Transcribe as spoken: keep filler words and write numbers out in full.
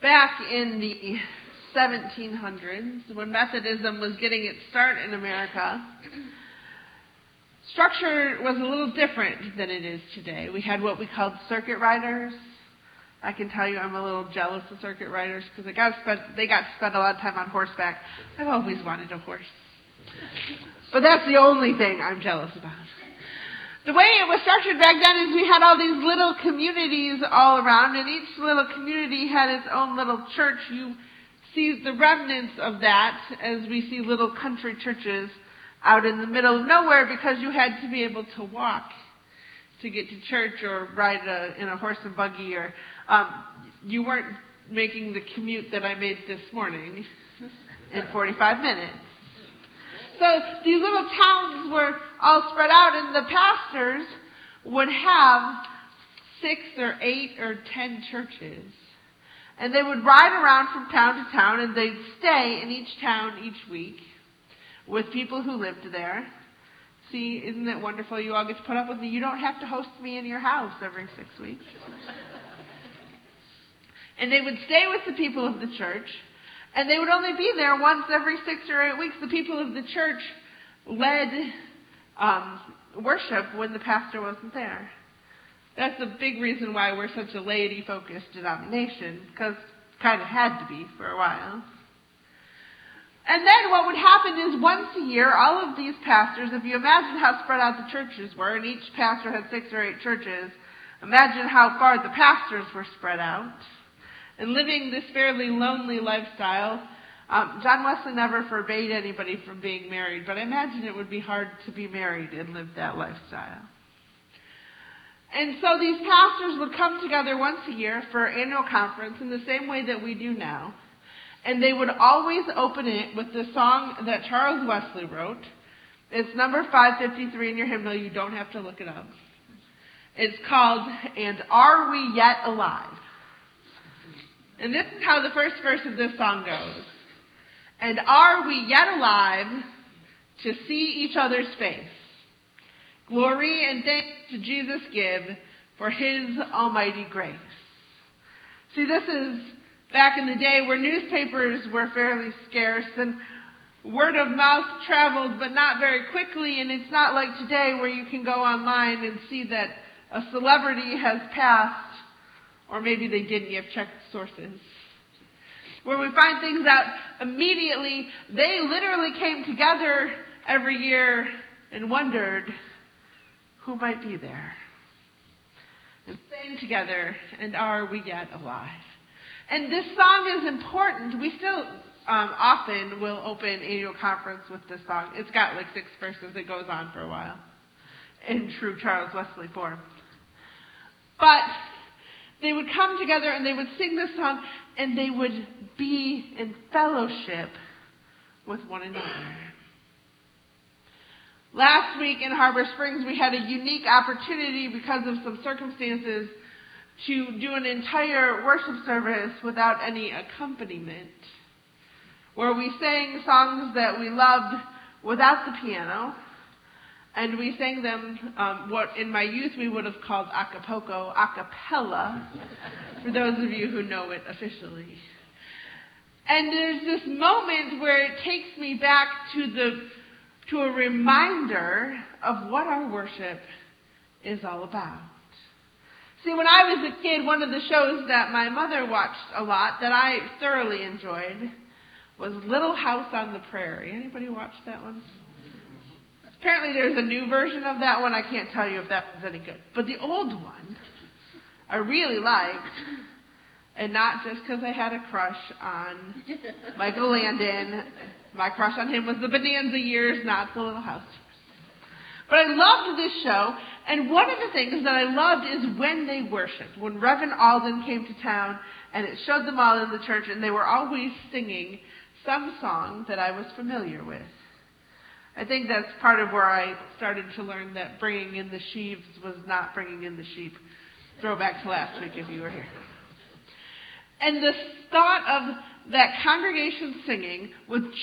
back in the seventeen hundreds, when Methodism was getting its start in America, structure was a little different than it is today. We had what we called circuit riders. I can tell you I'm a little jealous of circuit riders because they got to spend, they got to spend a lot of time on horseback. I've always wanted a horse. But that's the only thing I'm jealous about. The way it was structured back then is we had all these little communities all around, and each little community had its own little church. You see the remnants of that as we see little country churches out in the middle of nowhere because you had to be able to walk to get to church or ride a, in a horse and buggy, or um, you weren't making the commute that I made this morning in forty-five minutes. So these little towns were all spread out, and the pastors would have six or eight or ten churches. And they would ride around from town to town, and they'd stay in each town each week with people who lived there. See, isn't it wonderful? You all get to put up with me. You don't have to host me in your house every six weeks. And they would stay with the people of the church. And they would only be there once every six or eight weeks. The people of the church led um, worship when the pastor wasn't there. That's a big reason why we're such a laity-focused denomination, because it kind of had to be for a while. And then what would happen is once a year, all of these pastors, if you imagine how spread out the churches were, and each pastor had six or eight churches, imagine how far the pastors were spread out. And living this fairly lonely lifestyle, um, John Wesley never forbade anybody from being married, but I imagine it would be hard to be married and live that lifestyle. And so these pastors would come together once a year for an annual conference in the same way that we do now. And they would always open it with the song that Charles Wesley wrote. It's number five fifty-three in your hymnal. You don't have to look it up. It's called, "And Are We Yet Alive?" And this is how the first verse of this song goes. "And are we yet alive to see each other's face? Glory and thanks to Jesus give for his almighty grace." See, this is back in the day where newspapers were fairly scarce and word of mouth traveled, but not very quickly. And it's not like today where you can go online and see that a celebrity has passed. Or maybe they didn't. You have checked sources. Where we find things out immediately. They literally came together every year and wondered who might be there. And sang together, "And are we yet alive?" And this song is important. We still um, often will open annual conference with this song. It's got like six verses. It goes on for a while in true Charles Wesley form. But they would come together and they would sing this song, and they would be in fellowship with one another. Last week in Harbor Springs, we had a unique opportunity because of some circumstances to do an entire worship service without any accompaniment, where we sang songs that we loved without the piano. And we sang them, um, what in my youth we would have called acapulco, a cappella, for those of you who know it officially. And there's this moment where it takes me back to the to a reminder of what our worship is all about. See, when I was a kid, one of the shows that my mother watched a lot that I thoroughly enjoyed was Little House on the Prairie. Anybody watch that one? Apparently there's a new version of that one. I can't tell you if that was any good. But the old one, I really liked. And not just because I had a crush on Michael Landon. My crush on him was the Bonanza years, not the Little House. But I loved this show. And one of the things that I loved is when they worshiped. When Reverend Alden came to town and it showed them all in the church, and they were always singing some song that I was familiar with. I think that's part of where I started to learn that bringing in the sheaves was not bringing in the sheep. Throwback to last week if you were here. And the thought of that congregation singing with